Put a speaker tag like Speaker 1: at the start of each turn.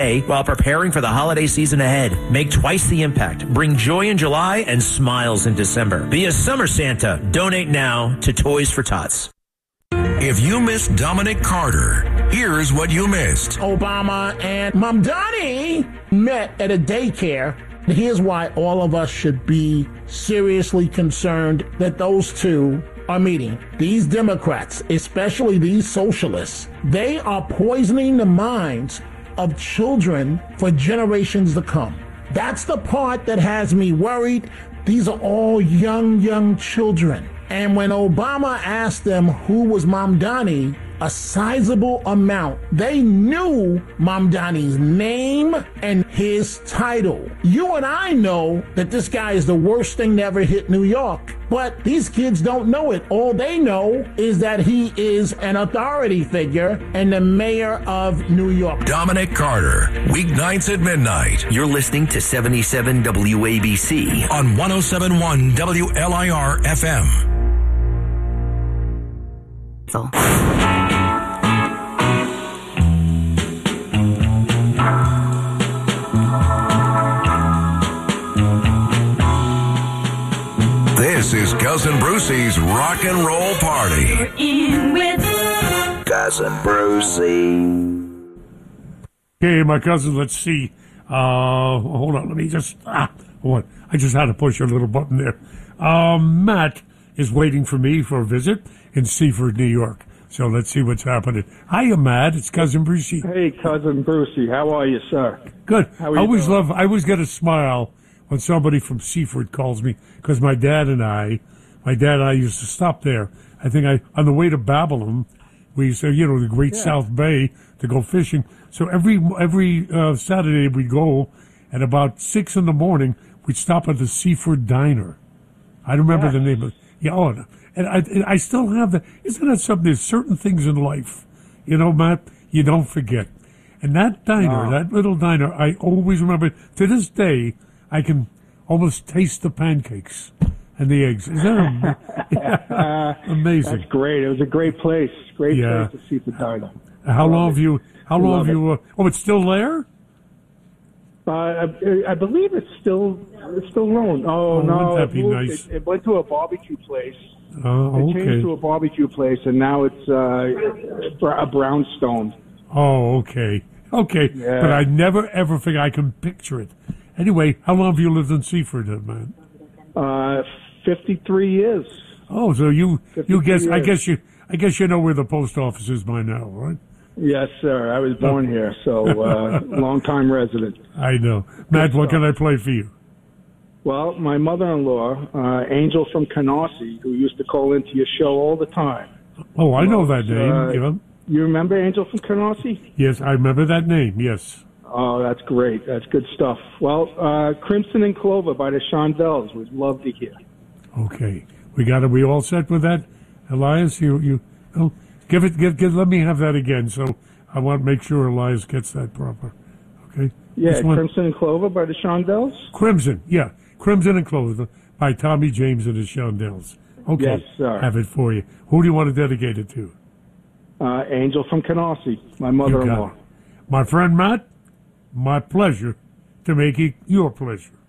Speaker 1: while preparing for the holiday season ahead. Make twice the impact. Bring joy in July and smiles in December. Be a summer Santa. Donate now to Toys for Tots.
Speaker 2: If you missed Dominic Carter, here's what you missed.
Speaker 3: Obama and Mamdani met at a daycare. Here's why all of us should be seriously concerned that those two are meeting. These Democrats, especially these socialists, they are poisoning the minds of children for generations to come. That's the part that has me worried. These are all young children. And when Obama asked them who was Mamdani, a sizable amount, they knew Mamdani's name and his title. You and I know that this guy is the worst thing to ever hit New York, but these kids don't know it. All they know is that he is an authority figure and the mayor of New York.
Speaker 2: Dominic Carter, weeknights at midnight.
Speaker 4: You're listening to 77 WABC
Speaker 2: on 107.1 WLIR FM. This is Cousin Brucey's Rock and Roll Party.
Speaker 5: You're in with
Speaker 4: Cousin Brucey.
Speaker 6: Okay, my cousin, let's see. Hold on, let me just... hold on. I just had to push a little button there. Matt is waiting for me for a visit in Seaford, New York. So let's see what's happening. Hiya, Matt. It's Cousin Brucey.
Speaker 7: Hey, Cousin Brucey. How are you, sir?
Speaker 6: Good.
Speaker 7: How are you doing?
Speaker 6: I always get a smile when somebody from Seaford calls me, because my dad and I used to stop there. On the way to Babylon, we used to, the Great South Bay, to go fishing. So every Saturday we'd go, at about 6 in the morning, we'd stop at the Seaford Diner. I don't remember the name of it. Yeah, and I still have that. Isn't that something? There's certain things in life, Matt, you don't forget. And that diner, that little diner, I always remember. To this day, I can almost taste the pancakes and the eggs. Is that amazing?
Speaker 7: That's great. It was a great place. Place to see the diner.
Speaker 6: How long have you? It's still there?
Speaker 7: I believe it's still known. Oh no,
Speaker 6: wouldn't that be nice?
Speaker 7: It went to a barbecue place.
Speaker 6: Okay.
Speaker 7: It changed to a barbecue place, and now it's a brownstone.
Speaker 6: Oh, okay. Okay,
Speaker 7: yeah.
Speaker 6: But I never ever figure I can picture it. Anyway, how long have you lived in Seaford, man?
Speaker 7: 53 years.
Speaker 6: Oh, so you guess?
Speaker 7: Years.
Speaker 6: I guess you know where the post office is by now, right?
Speaker 7: Yes, sir. I was born here, so long-time resident.
Speaker 6: I know. Matt, what can I play for you?
Speaker 7: Well, my mother-in-law, Angel from Canarsie, who used to call into your show all the time.
Speaker 6: Oh, I know that name.
Speaker 7: You remember Angel from Canarsie?
Speaker 6: Yes, I remember that name, yes.
Speaker 7: Oh, that's great. That's good stuff. Well, Crimson and Clover by the Shondells. We'd love to hear.
Speaker 6: Okay. We all set with that? Elias, let me have that again, so I want to make sure Elias gets that proper. Okay?
Speaker 7: Yeah, Crimson and Clover by the Shondells?
Speaker 6: Crimson, yeah. Crimson and Clover by Tommy James and the Shondells. Okay.
Speaker 7: Yes, sir.
Speaker 6: Have it for you. Who do you want to dedicate it to?
Speaker 7: Angel from Canarsie, my mother-in-law.
Speaker 6: My friend Matt, my pleasure to make it your pleasure.